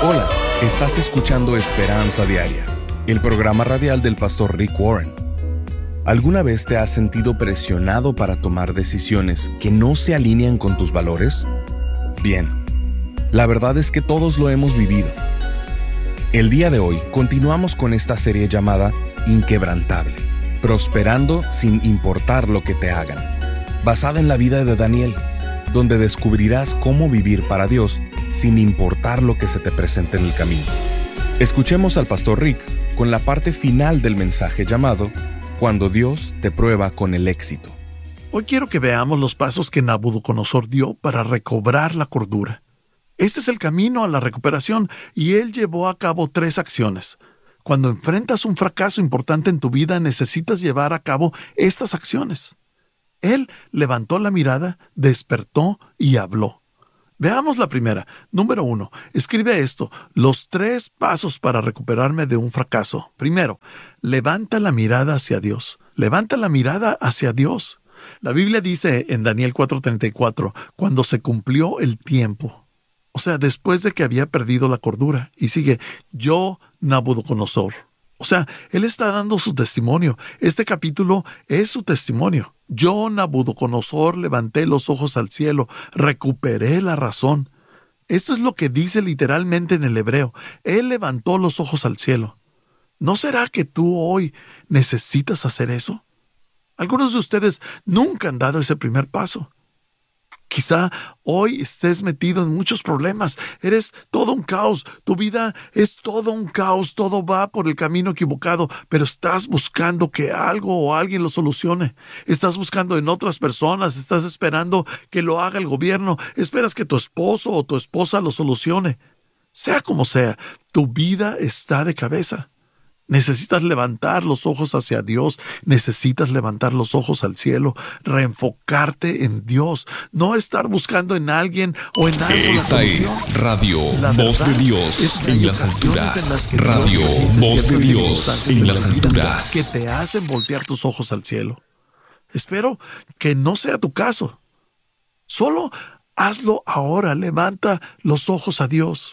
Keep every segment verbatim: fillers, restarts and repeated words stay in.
Hola, estás escuchando Esperanza Diaria, el programa radial del pastor Rick Warren. ¿Alguna vez te has sentido presionado para tomar decisiones que no se alinean con tus valores? Bien, la verdad es que todos lo hemos vivido. El día de hoy continuamos con esta serie llamada Inquebrantable, prosperando sin importar lo que te hagan, basada en la vida de Daniel, donde descubrirás cómo vivir para Dios sin importar lo que se te presente en el camino. Escuchemos al pastor Rick con la parte final del mensaje llamado Cuando Dios te prueba con el éxito. Hoy quiero que veamos los pasos que Nabucodonosor dio para recobrar la cordura. Este es el camino a la recuperación y él llevó a cabo tres acciones. Cuando enfrentas un fracaso importante en tu vida, necesitas llevar a cabo estas acciones. Él levantó la mirada, despertó y habló. Veamos la primera. Número uno. Escribe esto. Los tres pasos para recuperarme de un fracaso. Primero, levanta la mirada hacia Dios. Levanta la mirada hacia Dios. La Biblia dice en Daniel cuatro treinta y cuatro, cuando se cumplió el tiempo. O sea, después de que había perdido la cordura. Y sigue, yo, Nabucodonosor. O sea, él está dando su testimonio. Este capítulo es su testimonio. Yo, Nabucodonosor, levanté los ojos al cielo, recuperé la razón. Esto es lo que dice literalmente en el hebreo. Él levantó los ojos al cielo. ¿No será que tú hoy necesitas hacer eso? Algunos de ustedes nunca han dado ese primer paso. Quizá hoy estés metido en muchos problemas. Eres todo un caos. Tu vida es todo un caos. Todo va por el camino equivocado, pero estás buscando que algo o alguien lo solucione. Estás buscando en otras personas. Estás esperando que lo haga el gobierno. Esperas que tu esposo o tu esposa lo solucione. Sea como sea, tu vida está de cabeza. Necesitas levantar los ojos hacia Dios, necesitas levantar los ojos al cielo, reenfocarte en Dios, no estar buscando en alguien o en algo. Esta es Radio Voz de Dios en las alturas. Radio Voz de Dios en las alturas. Que te hacen voltear tus ojos al cielo. Espero que no sea tu caso. Solo hazlo ahora, levanta los ojos a Dios.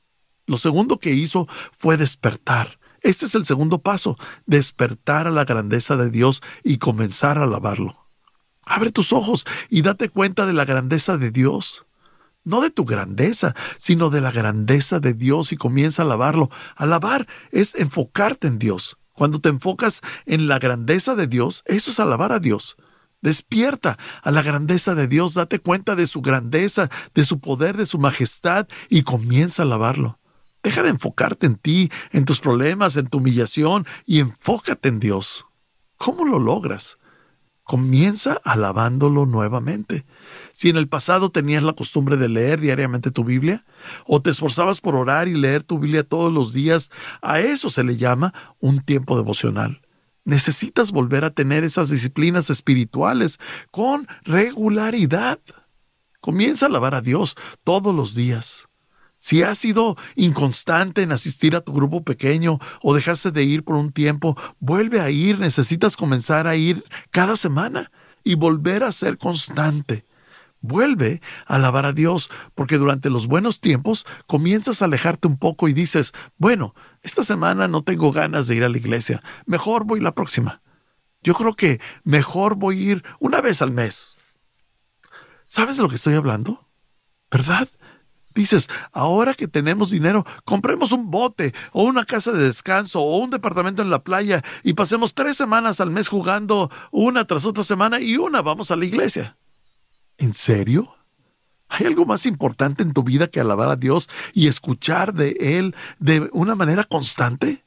Lo segundo que hizo fue despertar. Este es el segundo paso, despertar a la grandeza de Dios y comenzar a alabarlo. Abre tus ojos y date cuenta de la grandeza de Dios. No de tu grandeza, sino de la grandeza de Dios y comienza a alabarlo. Alabar es enfocarte en Dios. Cuando te enfocas en la grandeza de Dios, eso es alabar a Dios. Despierta a la grandeza de Dios, date cuenta de su grandeza, de su poder, de su majestad y comienza a alabarlo. Deja de enfocarte en ti, en tus problemas, en tu humillación y enfócate en Dios. ¿Cómo lo logras? Comienza alabándolo nuevamente. Si en el pasado tenías la costumbre de leer diariamente tu Biblia, o te esforzabas por orar y leer tu Biblia todos los días, a eso se le llama un tiempo devocional. Necesitas volver a tener esas disciplinas espirituales con regularidad. Comienza a alabar a Dios todos los días. Si has sido inconstante en asistir a tu grupo pequeño o dejaste de ir por un tiempo, vuelve a ir. Necesitas comenzar a ir cada semana y volver a ser constante. Vuelve a alabar a Dios, porque durante los buenos tiempos comienzas a alejarte un poco y dices, bueno, esta semana no tengo ganas de ir a la iglesia, mejor voy la próxima. Yo creo que mejor voy a ir una vez al mes. ¿Sabes de lo que estoy hablando? ¿Verdad? Dices, ahora que tenemos dinero, compremos un bote o una casa de descanso o un departamento en la playa y pasemos tres semanas al mes jugando una tras otra semana y una vamos a la iglesia. ¿En serio? ¿Hay algo más importante en tu vida que alabar a Dios y escuchar de Él de una manera constante?